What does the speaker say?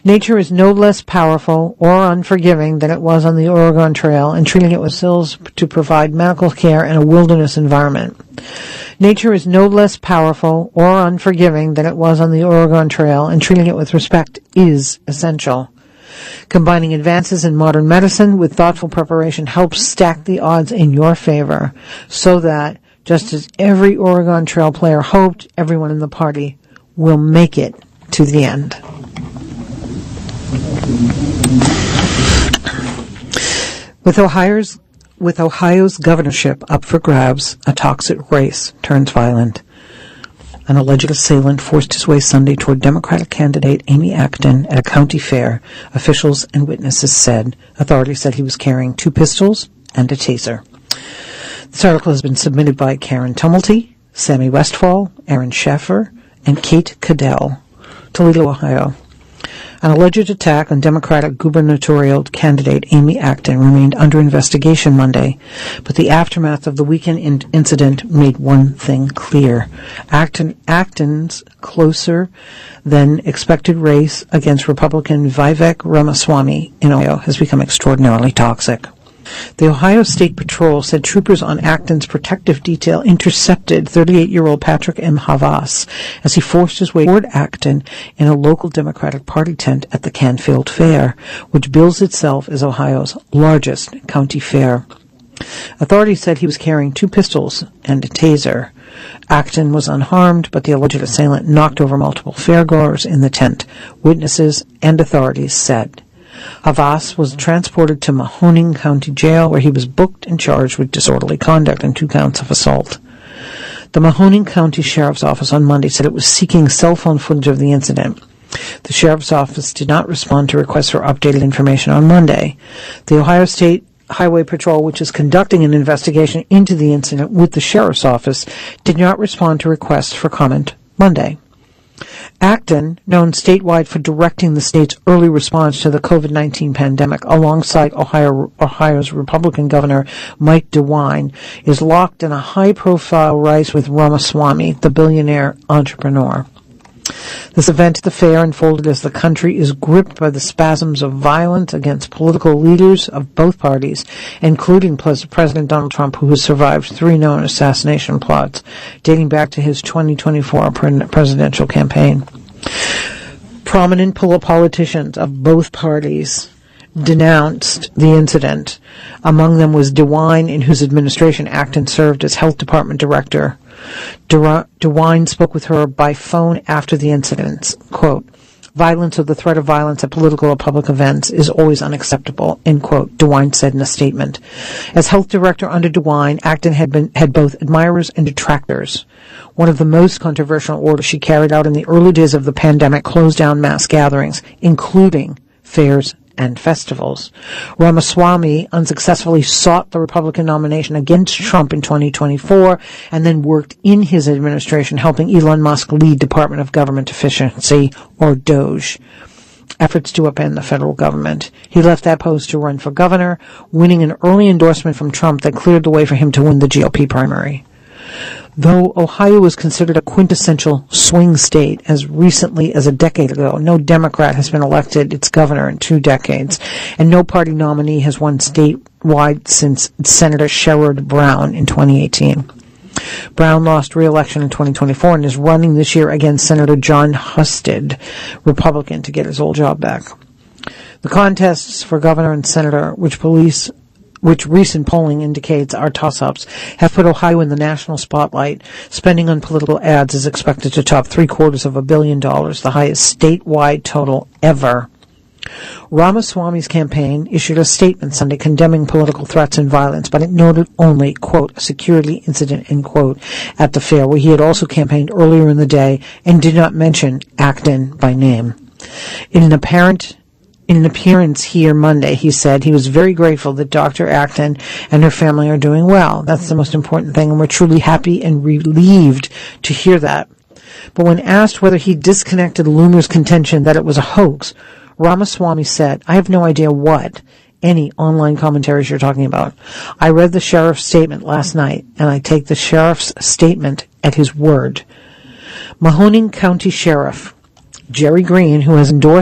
Nature is no less powerful or unforgiving than it was on the Oregon Trail, and treating it with sills to provide medical care in a wilderness environment. Nature is no less powerful or unforgiving than it was on the Oregon Trail, and treating it with respect is essential. Combining advances in modern medicine with thoughtful preparation helps stack the odds in your favor, so that, just as every Oregon Trail player hoped, everyone in the party will make it to the end. With Ohio's governorship up for grabs, a toxic race turns violent. An alleged assailant forced his way Sunday toward Democratic candidate Amy Acton at a county fair, officials and witnesses said. Authorities said he was carrying 2 pistols and a taser. This article has been submitted by Karen Tumulty, Sammy Westfall, Aaron Schaffer, and Kate Cadell, Toledo, Ohio. An alleged attack on Democratic gubernatorial candidate Amy Acton remained under investigation Monday, but the aftermath of the weekend incident made one thing clear. Acton's closer than expected race against Republican Vivek Ramaswamy in Ohio has become extraordinarily toxic. The Ohio State Patrol said troopers on Acton's protective detail intercepted 38-year-old Patrick M. Havas as he forced his way toward Acton in a local Democratic Party tent at the Canfield Fair, which bills itself as Ohio's largest county fair. Authorities said he was carrying 2 pistols and a taser. Acton was unharmed, but the alleged assailant knocked over multiple fairgoers in the tent, witnesses and authorities said. Havas was transported to Mahoning County Jail, where he was booked and charged with disorderly conduct and 2 counts of assault. The Mahoning County Sheriff's Office on Monday said it was seeking cell phone footage of the incident. The Sheriff's Office did not respond to requests for updated information on Monday. The Ohio State Highway Patrol, which is conducting an investigation into the incident with the Sheriff's Office, did not respond to requests for comment Monday. Acton, known statewide for directing the state's early response to the COVID-19 pandemic alongside Ohio's Republican Governor Mike DeWine, is locked in a high-profile race with Ramaswamy, the billionaire entrepreneur. This event at the fair unfolded as the country is gripped by the spasms of violence against political leaders of both parties, including President Donald Trump, who has survived 3 known assassination plots dating back to his 2024 presidential campaign. Prominent politicians of both parties denounced the incident. Among them was DeWine, in whose administration Acton served as health department director. DeWine spoke with her by phone after the incident. Quote, "Violence or the threat of violence at political or public events is always unacceptable," end quote, DeWine said in a statement. As health director under DeWine, Acton had both admirers and detractors. One of the most controversial orders she carried out in the early days of the pandemic closed down mass gatherings, including fairs and festivals. Ramaswamy unsuccessfully sought the Republican nomination against Trump in 2024 and then worked in his administration helping Elon Musk lead Department of Government Efficiency, or DOGE, efforts to upend the federal government. He left that post to run for governor, winning an early endorsement from Trump that cleared the way for him to win the GOP primary. Though Ohio was considered a quintessential swing state as recently as a decade ago, no Democrat has been elected its governor in 2 decades, and no party nominee has won statewide since Senator Sherrod Brown in 2018. Brown lost re-election in 2024 and is running this year against Senator John Husted, Republican, to get his old job back. The contests for governor and senator, which recent polling indicates are toss-ups, have put Ohio in the national spotlight. Spending on political ads is expected to top $750 million, the highest statewide total ever. Ramaswamy's campaign issued a statement Sunday condemning political threats and violence, but it noted only, quote, a security incident, end quote, at the fair, where he had also campaigned earlier in the day and did not mention Acton by name. In an appearance here Monday, he said he was very grateful that Dr. Acton and her family are doing well. That's the most important thing, and we're truly happy and relieved to hear that. But when asked whether he disconnected Loomer's contention that it was a hoax, Ramaswamy said, "I have no idea what any online commentaries you're talking about. I read the sheriff's statement last night, and I take the sheriff's statement at his word." Mahoning County Sheriff Jerry Green, who has endorsed